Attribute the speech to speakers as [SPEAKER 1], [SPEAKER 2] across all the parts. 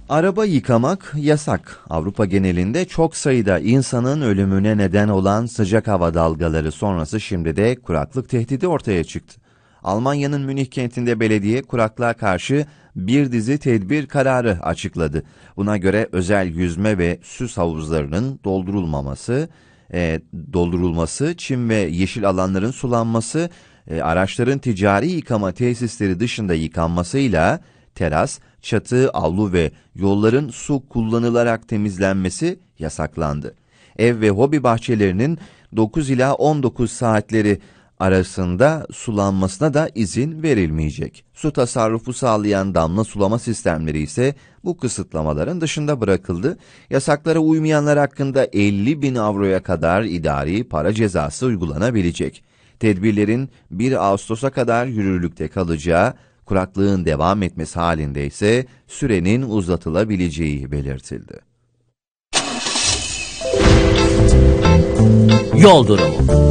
[SPEAKER 1] Araba yıkamak yasak. Avrupa genelinde çok sayıda insanın ölümüne neden olan sıcak hava dalgaları sonrası şimdi de kuraklık tehdidi ortaya çıktı. Almanya'nın Münih kentinde belediye kuraklığa karşı bir dizi tedbir kararı açıkladı. Buna göre özel yüzme ve süs havuzlarının doldurulması, çim ve yeşil alanların sulanması, araçların ticari yıkama tesisleri dışında yıkanmasıyla teras, çatı, avlu ve yolların su kullanılarak temizlenmesi yasaklandı. Ev ve hobi bahçelerinin 9 ila 19 saatleri arasında sulanmasına da izin verilmeyecek. Su tasarrufu sağlayan damla sulama sistemleri ise bu kısıtlamaların dışında bırakıldı. Yasaklara uymayanlar hakkında 50.000 avroya kadar idari para cezası uygulanabilecek. Tedbirlerin 1 Ağustos'a kadar yürürlükte kalacağı, kuraklığın devam etmesi halinde ise sürenin uzatılabileceği belirtildi.
[SPEAKER 2] Yol durumu.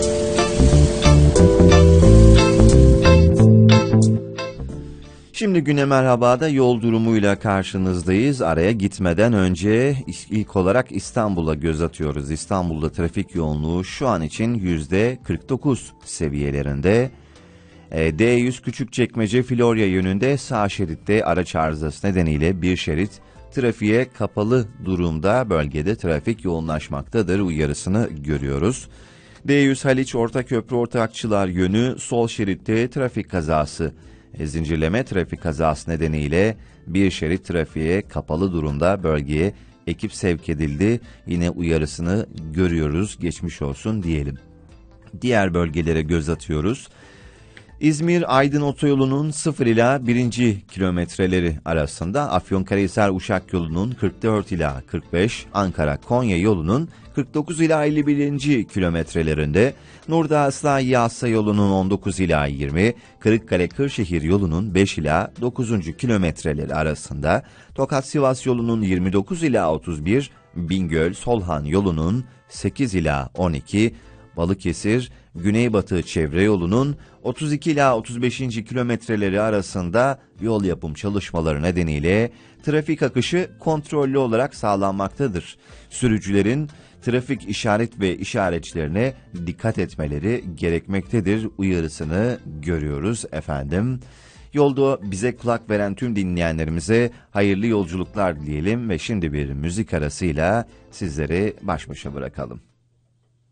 [SPEAKER 1] Şimdi Güne Merhaba'da yol durumuyla karşınızdayız. Araya gitmeden önce ilk olarak İstanbul'a göz atıyoruz. İstanbul'da trafik yoğunluğu şu an için %49 seviyelerinde. D100 Küçükçekmece Florya yönünde sağ şeritte araç arızası nedeniyle bir şerit trafiğe kapalı durumda, bölgede trafik yoğunlaşmaktadır uyarısını görüyoruz. D100 Haliç Ortaköprü Ortakçılar yönü sol şeritte trafik kazası. Zincirleme trafik kazası nedeniyle bir şerit trafiğe kapalı durumda, bölgeye ekip sevk edildi. Yine uyarısını görüyoruz, geçmiş olsun diyelim. Diğer bölgelere göz atıyoruz. İzmir-Aydın otoyolunun 0 ila 1. kilometreleri arasında, Afyonkarahisar Uşak yolunun 44 ila 45, Ankara-Konya yolunun 49 ila 51. kilometrelerinde, Nurdağ-Islahiye-Assa yolunun 19 ila 20, Kırıkkale-Kırşehir yolunun 5 ila 9. kilometreleri arasında, Tokat-Sivas yolunun 29 ila 31, Bingöl-Solhan yolunun 8 ila 12, Balıkesir, Güneybatı çevre yolunun 32 ila 35. kilometreleri arasında yol yapım çalışmaları nedeniyle trafik akışı kontrollü olarak sağlanmaktadır. Sürücülerin trafik işaret ve işaretçilerine dikkat etmeleri gerekmektedir uyarısını görüyoruz efendim. Yolda bize kulak veren tüm dinleyenlerimize hayırlı yolculuklar dileyelim ve şimdi bir müzik arasıyla sizleri baş başa bırakalım.